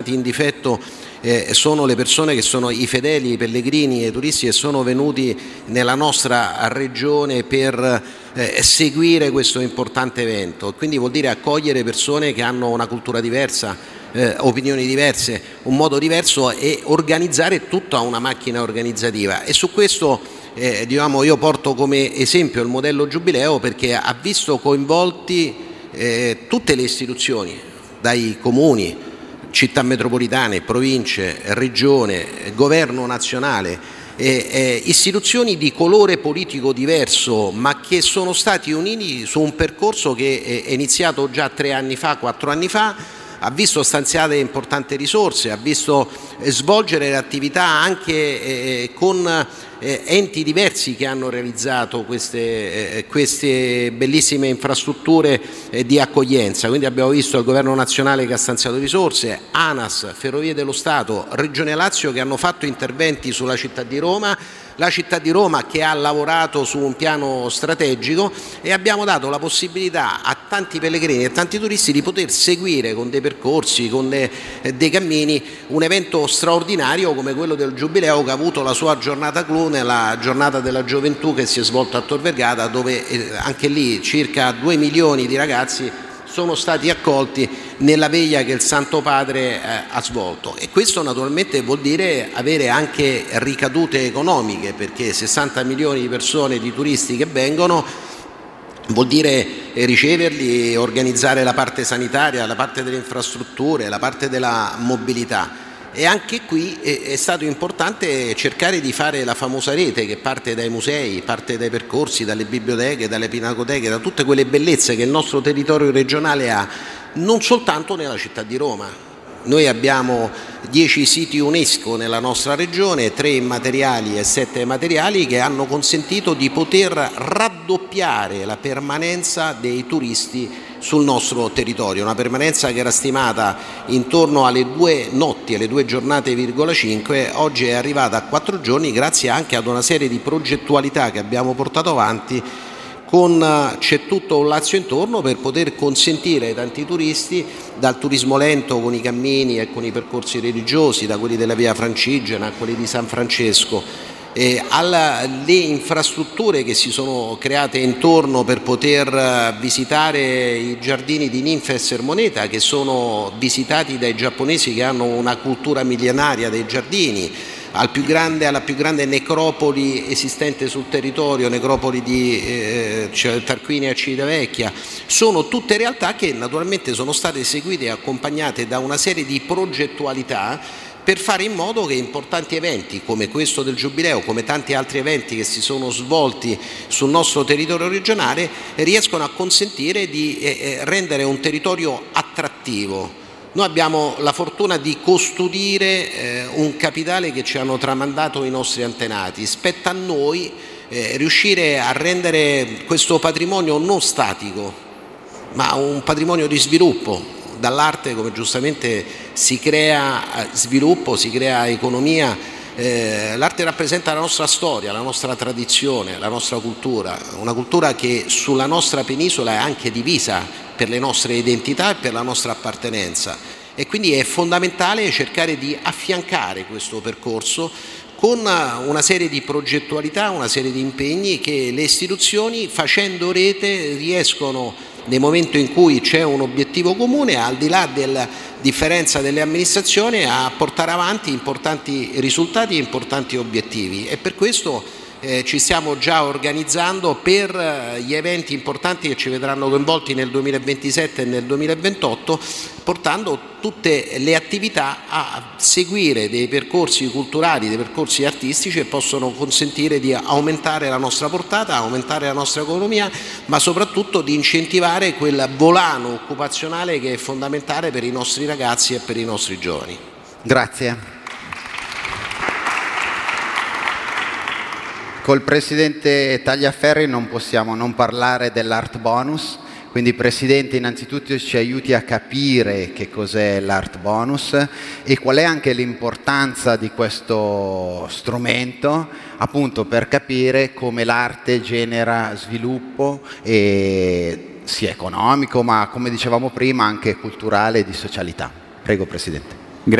importanti in difetto sono le persone che sono i fedeli, i pellegrini e i turisti che sono venuti nella nostra regione per seguire questo importante evento. Quindi vuol dire accogliere persone che hanno una cultura diversa, opinioni diverse, un modo diverso, e organizzare tutta una macchina organizzativa. E su questo io porto come esempio il modello Giubileo, perché ha visto coinvolti tutte le istituzioni, dai comuni, città metropolitane, province, regione, governo nazionale, istituzioni di colore politico diverso, ma che sono stati uniti su un percorso che è iniziato già 3 anni fa, 4 anni fa, ha visto stanziate importanti risorse, ha visto svolgere le attività anche con enti diversi che hanno realizzato queste bellissime infrastrutture di accoglienza. Quindi abbiamo visto il Governo nazionale che ha stanziato risorse, ANAS, Ferrovie dello Stato, Regione Lazio che hanno fatto interventi sulla città di Roma, la città di Roma che ha lavorato su un piano strategico, e abbiamo dato la possibilità a tanti pellegrini e tanti turisti di poter seguire con dei percorsi, con dei cammini, un evento straordinario come quello del Giubileo, che ha avuto la sua giornata clou nella giornata della gioventù che si è svolta a Tor Vergata, dove anche lì circa 2 milioni di ragazzi sono stati accolti nella veglia che il Santo Padre ha svolto. E questo naturalmente vuol dire avere anche ricadute economiche, perché 60 milioni di persone, di turisti che vengono, vuol dire riceverli, organizzare la parte sanitaria, la parte delle infrastrutture, la parte della mobilità. E anche qui è stato importante cercare di fare la famosa rete che parte dai musei, parte dai percorsi, dalle biblioteche, dalle pinacoteche, da tutte quelle bellezze che il nostro territorio regionale ha, non soltanto nella città di Roma. Noi abbiamo 10 siti UNESCO nella nostra regione, 3 immateriali e 7 materiali, che hanno consentito di poter raddoppiare la permanenza dei turisti sul nostro territorio, una permanenza che era stimata intorno alle 2 notti, alle 2 giornate,5, oggi è arrivata a 4 giorni grazie anche ad una serie di progettualità che abbiamo portato avanti. C'è tutto un Lazio intorno per poter consentire ai tanti turisti, dal turismo lento con i cammini e con i percorsi religiosi, da quelli della Via Francigena a quelli di San Francesco, alle infrastrutture che si sono create intorno per poter visitare i giardini di ninfa e sermoneta, che sono visitati dai giapponesi che hanno una cultura millenaria dei giardini, alla più grande necropoli esistente sul territorio, necropoli di Tarquinia e Civitavecchia. Sono tutte realtà che naturalmente sono state seguite e accompagnate da una serie di progettualità per fare in modo che importanti eventi come questo del Giubileo, come tanti altri eventi che si sono svolti sul nostro territorio regionale, riescono a consentire di rendere un territorio attrattivo. Noi abbiamo la fortuna di custodire un capitale che ci hanno tramandato i nostri antenati. Spetta a noi riuscire a rendere questo patrimonio non statico, ma un patrimonio di sviluppo. Dall'arte, come giustamente si crea sviluppo, si crea economia. L'arte rappresenta la nostra storia, la nostra tradizione, la nostra cultura, una cultura che sulla nostra penisola è anche divisa per le nostre identità e per la nostra appartenenza, e quindi è fondamentale cercare di affiancare questo percorso con una serie di progettualità, una serie di impegni che le istituzioni, facendo rete, riescono, nel momento in cui c'è un obiettivo comune, al di là della differenza delle amministrazioni, a portare avanti importanti risultati e importanti obiettivi. E per questo ci stiamo già organizzando per gli eventi importanti che ci vedranno coinvolti nel 2027 e nel 2028, portando tutte le attività a seguire dei percorsi culturali, dei percorsi artistici che possono consentire di aumentare la nostra portata, aumentare la nostra economia, ma soprattutto di incentivare quel volano occupazionale che è fondamentale per i nostri ragazzi e per i nostri giovani. Grazie. Col Presidente Tagliaferri non possiamo non parlare dell'Art Bonus, quindi Presidente innanzitutto ci aiuti a capire che cos'è l'Art Bonus e qual è anche l'importanza di questo strumento, appunto per capire come l'arte genera sviluppo sia economico, ma come dicevamo prima anche culturale e di socialità. Prego Presidente.